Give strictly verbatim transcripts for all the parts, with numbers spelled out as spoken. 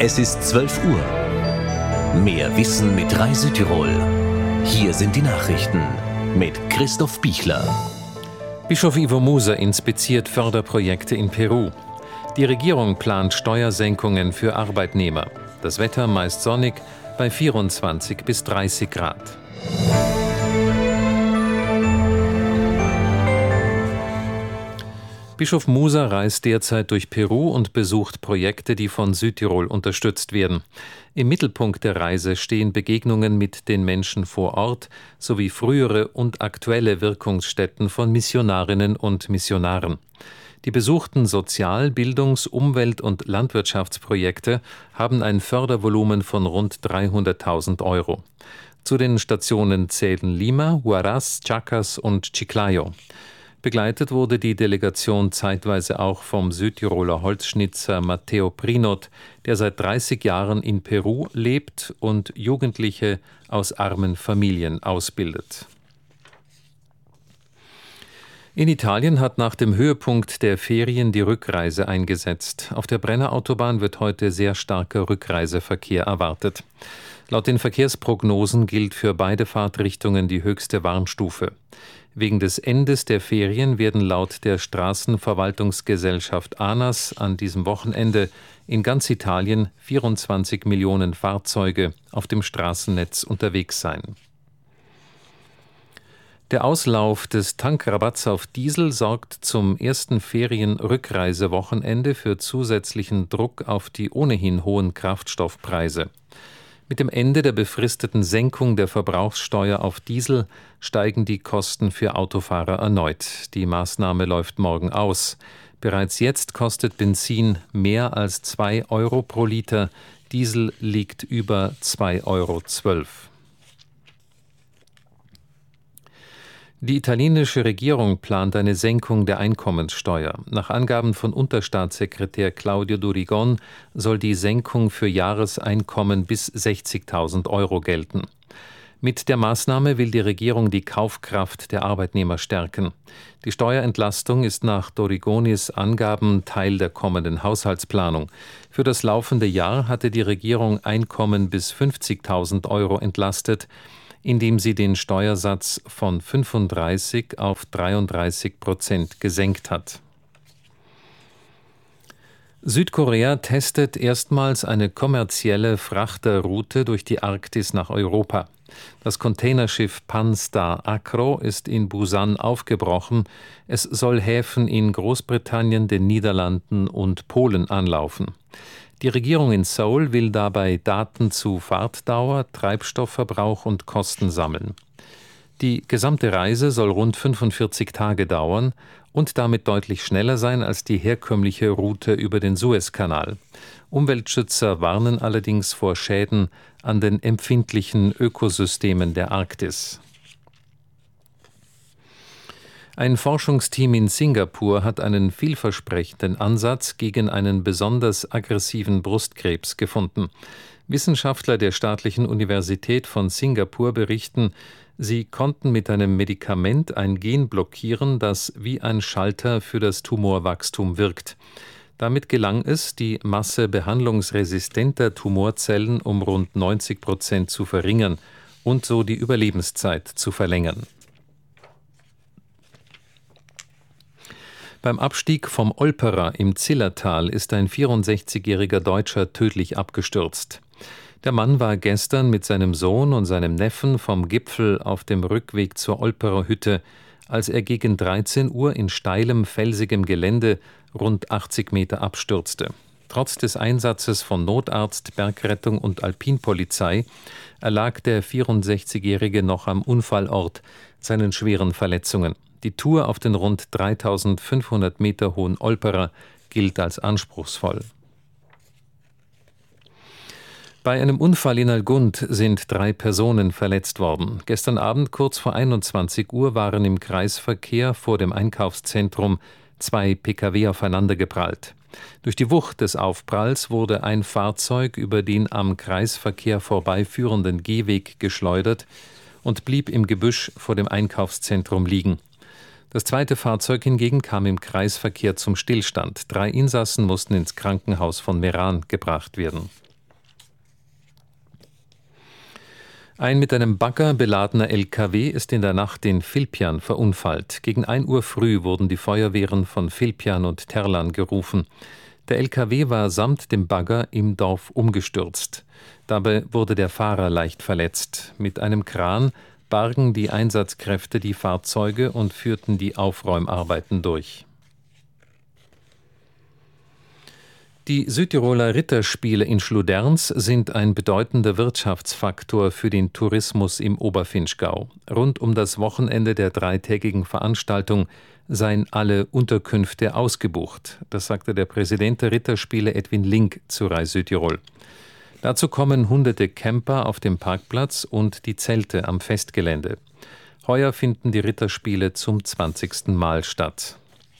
Es ist zwölf Uhr. Mehr Wissen mit Rai Südtirol. Hier sind die Nachrichten mit Christoph Bichler. Bischof Ivo Musa inspiziert Förderprojekte in Peru. Die Regierung plant Steuersenkungen für Arbeitnehmer. Das Wetter meist sonnig bei vierundzwanzig bis dreißig Grad. Bischof Musa reist derzeit durch Peru und besucht Projekte, die von Südtirol unterstützt werden. Im Mittelpunkt der Reise stehen Begegnungen mit den Menschen vor Ort sowie frühere und aktuelle Wirkungsstätten von Missionarinnen und Missionaren. Die besuchten Sozial-, Bildungs-, Umwelt- und Landwirtschaftsprojekte haben ein Fördervolumen von rund dreihunderttausend Euro. Zu den Stationen zählen Lima, Huaraz, Chacas und Chiclayo. Begleitet wurde die Delegation zeitweise auch vom Südtiroler Holzschnitzer Matteo Prinot, der seit dreißig Jahren in Peru lebt und Jugendliche aus armen Familien ausbildet. In Italien hat nach dem Höhepunkt der Ferien die Rückreise eingesetzt. Auf der Brennerautobahn wird heute sehr starker Rückreiseverkehr erwartet. Laut den Verkehrsprognosen gilt für beide Fahrtrichtungen die höchste Warnstufe. Wegen des Endes der Ferien werden laut der Straßenverwaltungsgesellschaft ANAS an diesem Wochenende in ganz Italien vierundzwanzig Millionen Fahrzeuge auf dem Straßennetz unterwegs sein. Der Auslauf des Tankrabatts auf Diesel sorgt zum ersten Ferien-Rückreisewochenende für zusätzlichen Druck auf die ohnehin hohen Kraftstoffpreise. Mit dem Ende der befristeten Senkung der Verbrauchssteuer auf Diesel steigen die Kosten für Autofahrer erneut. Die Maßnahme läuft morgen aus. Bereits jetzt kostet Benzin mehr als zwei Euro pro Liter, Diesel liegt über zwei Euro zwölf. Die italienische Regierung plant eine Senkung der Einkommenssteuer. Nach Angaben von Unterstaatssekretär Claudio Durigon soll die Senkung für Jahreseinkommen bis sechzigtausend Euro gelten. Mit der Maßnahme will die Regierung die Kaufkraft der Arbeitnehmer stärken. Die Steuerentlastung ist nach Durigonis Angaben Teil der kommenden Haushaltsplanung. Für das laufende Jahr hatte die Regierung Einkommen bis fünfzigtausend Euro entlastet, indem sie den Steuersatz von fünfunddreißig auf dreiunddreißig Prozent gesenkt hat. Südkorea testet erstmals eine kommerzielle Frachterroute durch die Arktis nach Europa. Das Containerschiff Pan-Star Acro ist in Busan aufgebrochen. Es soll Häfen in Großbritannien, den Niederlanden und Polen anlaufen. Die Regierung in Seoul will dabei Daten zu Fahrtdauer, Treibstoffverbrauch und Kosten sammeln. Die gesamte Reise soll rund fünfundvierzig Tage dauern und damit deutlich schneller sein als die herkömmliche Route über den Suezkanal. Umweltschützer warnen allerdings vor Schäden an den empfindlichen Ökosystemen der Arktis. Ein Forschungsteam in Singapur hat einen vielversprechenden Ansatz gegen einen besonders aggressiven Brustkrebs gefunden. Wissenschaftler der Staatlichen Universität von Singapur berichten, sie konnten mit einem Medikament ein Gen blockieren, das wie ein Schalter für das Tumorwachstum wirkt. Damit gelang es, die Masse behandlungsresistenter Tumorzellen um rund neunzig Prozent zu verringern und so die Überlebenszeit zu verlängern. Beim Abstieg vom Olperer im Zillertal ist ein vierundsechzigjähriger Deutscher tödlich abgestürzt. Der Mann war gestern mit seinem Sohn und seinem Neffen vom Gipfel auf dem Rückweg zur Olperer Hütte, als er gegen dreizehn Uhr in steilem, felsigem Gelände rund achtzig Meter abstürzte. Trotz des Einsatzes von Notarzt, Bergrettung und Alpinpolizei erlag der vierundsechzigjährige noch am Unfallort seinen schweren Verletzungen. Die Tour auf den rund dreitausendfünfhundert Meter hohen Olperer gilt als anspruchsvoll. Bei einem Unfall in Algund sind drei Personen verletzt worden. Gestern Abend kurz vor einundzwanzig Uhr waren im Kreisverkehr vor dem Einkaufszentrum zwei Pkw aufeinandergeprallt. Durch die Wucht des Aufpralls wurde ein Fahrzeug über den am Kreisverkehr vorbeiführenden Gehweg geschleudert und blieb im Gebüsch vor dem Einkaufszentrum liegen. Das zweite Fahrzeug hingegen kam im Kreisverkehr zum Stillstand. Drei Insassen mussten ins Krankenhaus von Meran gebracht werden. Ein mit einem Bagger beladener L K W ist in der Nacht in Filpjan verunfallt. Gegen ein Uhr früh wurden die Feuerwehren von Filpjan und Terlan gerufen. Der L K W war samt dem Bagger im Dorf umgestürzt. Dabei wurde der Fahrer leicht verletzt. Mit einem Kran bargen die Einsatzkräfte die Fahrzeuge und führten die Aufräumarbeiten durch. Die Südtiroler Ritterspiele in Schluderns sind ein bedeutender Wirtschaftsfaktor für den Tourismus im Oberfinchgau. Rund um das Wochenende der dreitägigen Veranstaltung seien alle Unterkünfte ausgebucht. Das sagte der Präsident der Ritterspiele Edwin Link zu Reis Südtirol. Dazu kommen hunderte Camper auf dem Parkplatz und die Zelte am Festgelände. Heuer finden die Ritterspiele zum zwanzigsten Mal statt.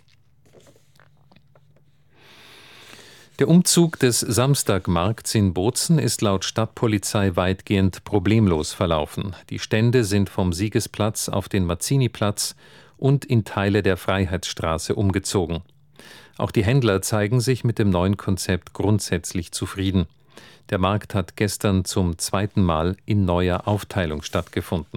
Der Umzug des Samstagmarkts in Bozen ist laut Stadtpolizei weitgehend problemlos verlaufen. Die Stände sind vom Siegesplatz auf den Mazzini-Platz und in Teile der Freiheitsstraße umgezogen. Auch die Händler zeigen sich mit dem neuen Konzept grundsätzlich zufrieden. Der Markt hat gestern zum zweiten Mal in neuer Aufteilung stattgefunden.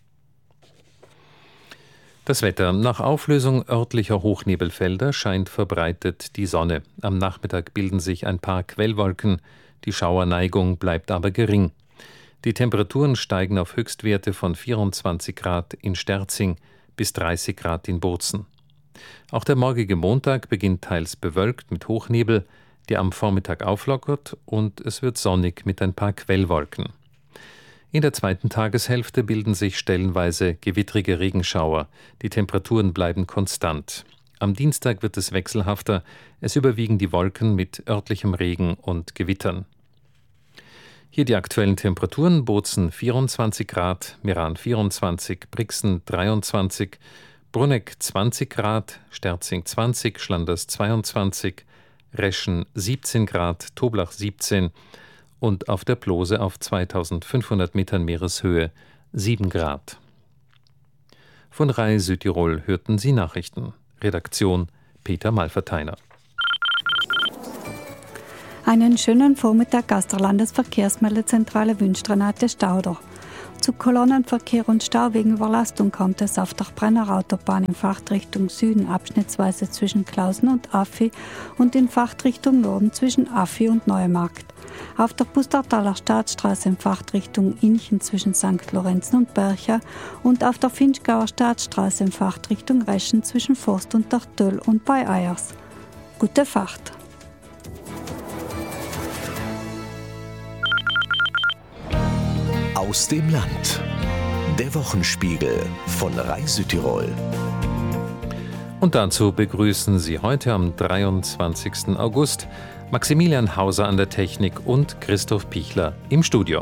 Das Wetter. Nach Auflösung örtlicher Hochnebelfelder scheint verbreitet die Sonne. Am Nachmittag bilden sich ein paar Quellwolken. Die Schauerneigung bleibt aber gering. Die Temperaturen steigen auf Höchstwerte von vierundzwanzig Grad in Sterzing bis dreißig Grad in Bozen. Auch der morgige Montag beginnt teils bewölkt mit Hochnebel, der am Vormittag auflockert, und es wird sonnig mit ein paar Quellwolken. In der zweiten Tageshälfte bilden sich stellenweise gewittrige Regenschauer. Die Temperaturen bleiben konstant. Am Dienstag wird es wechselhafter. Es überwiegen die Wolken mit örtlichem Regen und Gewittern. Hier die aktuellen Temperaturen: Bozen vierundzwanzig Grad, Meran vierundzwanzig, Brixen dreiundzwanzig, Bruneck zwanzig Grad, Sterzing zwanzig, Schlanders zweiundzwanzig, Reschen siebzehn Grad, Toblach siebzehn und auf der Plose auf zweitausendfünfhundert Metern Meereshöhe sieben Grad. Von Rai Südtirol hörten Sie Nachrichten. Redaktion Peter Malverteiner. Einen schönen Vormittag aus der Landesverkehrsmeldezentrale wünscht Renate Stauder. Zu Kolonnenverkehr und Stau wegen Überlastung kommt es auf der Brenner Autobahn in Fahrtrichtung Süden abschnittsweise zwischen Klausen und Affi und in Fahrtrichtung Norden zwischen Affi und Neumarkt. Auf der Pustertaler Staatsstraße in Fahrtrichtung Inchen zwischen Sankt Lorenzen und Bercha und auf der Finchgauer Staatsstraße in Fahrtrichtung Reschen zwischen Forst und der Töll und bei Eyers. Gute Fahrt! Aus dem Land. Der Wochenspiegel von Rai Südtirol. Und dazu begrüßen Sie heute am dreiundzwanzigsten August Maximilian Hauser an der Technik und Christoph Pichler im Studio.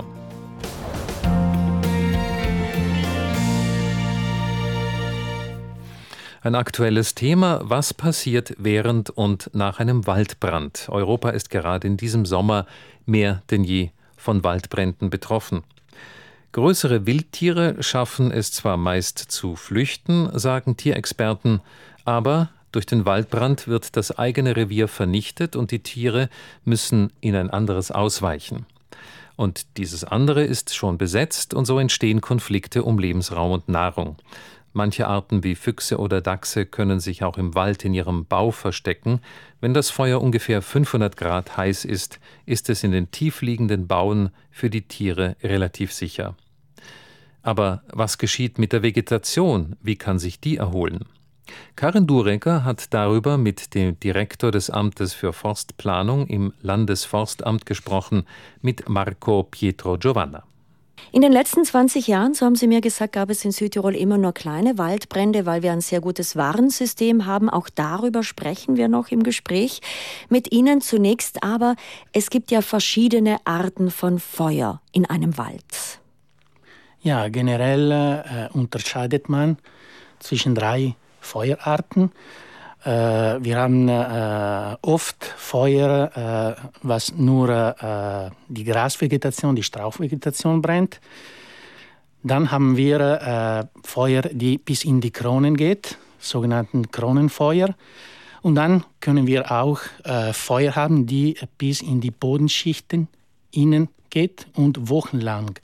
Ein aktuelles Thema: Was passiert während und nach einem Waldbrand? Europa ist gerade in diesem Sommer mehr denn je von Waldbränden betroffen. Größere Wildtiere schaffen es zwar meist zu flüchten, sagen Tierexperten, aber durch den Waldbrand wird das eigene Revier vernichtet und die Tiere müssen in ein anderes ausweichen. Und dieses andere ist schon besetzt und so entstehen Konflikte um Lebensraum und Nahrung. Manche Arten wie Füchse oder Dachse können sich auch im Wald in ihrem Bau verstecken. Wenn das Feuer ungefähr fünfhundert Grad heiß ist, ist es in den tiefliegenden Bauen für die Tiere relativ sicher. Aber was geschieht mit der Vegetation? Wie kann sich die erholen? Karin Durecker hat darüber mit dem Direktor des Amtes für Forstplanung im Landesforstamt gesprochen, mit Marco Pietro Giovanna. In den letzten zwanzig Jahren, so haben Sie mir gesagt, gab es in Südtirol immer nur kleine Waldbrände, weil wir ein sehr gutes Warnsystem haben. Auch darüber sprechen wir noch im Gespräch mit Ihnen zunächst. Aber es gibt ja verschiedene Arten von Feuer in einem Wald. Ja, generell äh, unterscheidet man zwischen drei Feuerarten. Äh, wir haben äh, oft Feuer, äh, was nur äh, die Grasvegetation, die Strauchvegetation brennt. Dann haben wir äh, Feuer, die bis in die Kronen geht, sogenannten Kronenfeuer. Und dann können wir auch äh, Feuer haben, die bis in die Bodenschichten innen geht und wochenlang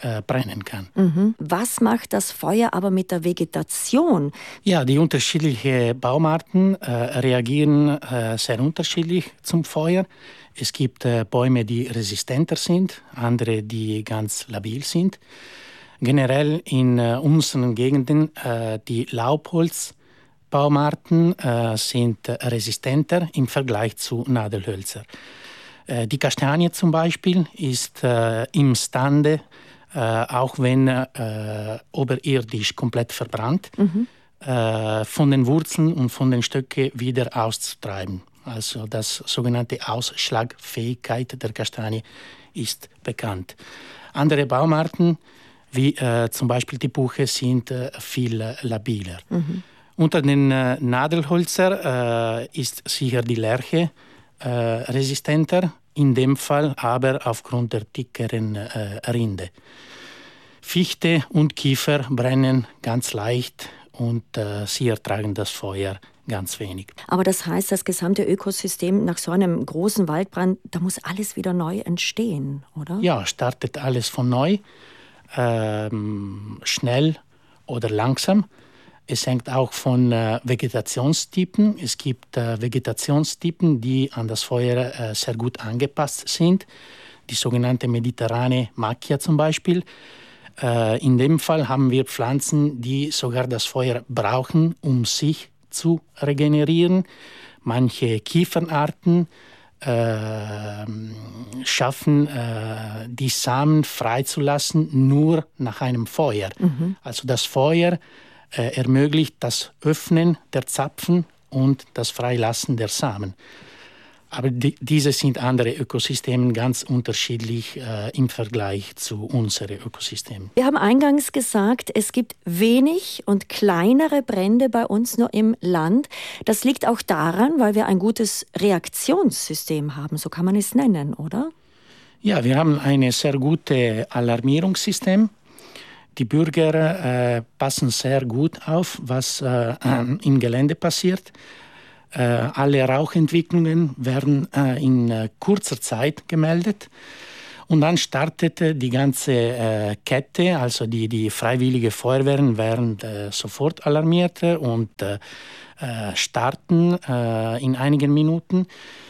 äh, brennen kann. Mhm. Was macht das Feuer aber mit der Vegetation? Ja, die unterschiedlichen Baumarten äh, reagieren äh, sehr unterschiedlich zum Feuer. Es gibt äh, Bäume, die resistenter sind, andere, die ganz labil sind. Generell in äh, unseren Gegenden äh, die Laubholzbaumarten äh, sind äh, resistenter im Vergleich zu Nadelhölzern. Äh, die Kastanie zum Beispiel ist äh, imstande, äh, auch wenn äh, oberirdisch komplett verbrannt, mhm. äh, von den Wurzeln und von den Stöcken wieder auszutreiben. Also das sogenannte Ausschlagfähigkeit der Kastanie ist bekannt. Andere Baumarten, wie äh, zum Beispiel die Buche, sind äh, viel äh, labiler. Mhm. Unter den äh, Nadelhölzern äh, ist sicher die Lärche äh, resistenter, in dem Fall aber aufgrund der dickeren äh, Rinde. Fichte und Kiefer brennen ganz leicht und äh, sie ertragen das Feuer ganz wenig. Aber das heißt, das gesamte Ökosystem nach so einem großen Waldbrand, da muss alles wieder neu entstehen, oder? Ja, startet alles von neu, ähm, schnell oder langsam. Es hängt auch von äh, Vegetationstypen. Es gibt äh, Vegetationstypen, die an das Feuer äh, sehr gut angepasst sind. Die sogenannte mediterrane Macchia zum Beispiel. Äh, in dem Fall haben wir Pflanzen, die sogar das Feuer brauchen, um sich zu regenerieren. Manche Kiefernarten äh, schaffen, äh, die Samen freizulassen, nur nach einem Feuer. Mhm. Also das Feuer äh, ermöglicht das Öffnen der Zapfen und das Freilassen der Samen. Aber die, diese sind andere Ökosysteme ganz unterschiedlich äh, im Vergleich zu unseren Ökosystemen. Wir haben eingangs gesagt, es gibt wenig und kleinere Brände bei uns nur im Land. Das liegt auch daran, weil wir ein gutes Reaktionssystem haben, so kann man es nennen, oder? Ja, wir haben ein sehr gutes Alarmierungssystem. Die Bürger äh, passen sehr gut auf, was äh, im Gelände passiert. Äh, alle Rauchentwicklungen werden äh, in äh, kurzer Zeit gemeldet. Und dann startete die ganze äh, Kette, also die, die freiwillige Feuerwehren werden äh, sofort alarmiert und äh, starten äh, in einigen Minuten.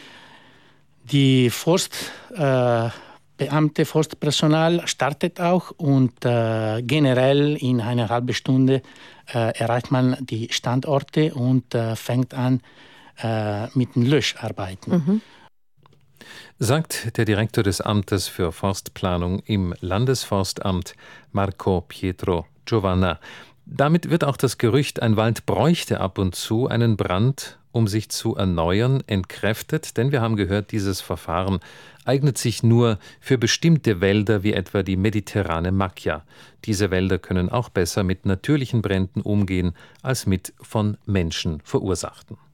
Die Forstbeamte, äh, Forstpersonal startet auch und äh, generell in einer halben Stunde äh, erreicht man die Standorte und äh, fängt an äh, mit den Löscharbeiten. Mhm. Sagt der Direktor des Amtes für Forstplanung im Landesforstamt, Marco Pietro Giovanna. Damit wird auch das Gerücht, ein Wald bräuchte ab und zu einen Brand, um sich zu erneuern, entkräftet. Denn wir haben gehört, dieses Verfahren eignet sich nur für bestimmte Wälder, wie etwa die mediterrane Macchia. Diese Wälder können auch besser mit natürlichen Bränden umgehen, als mit von Menschen verursachten.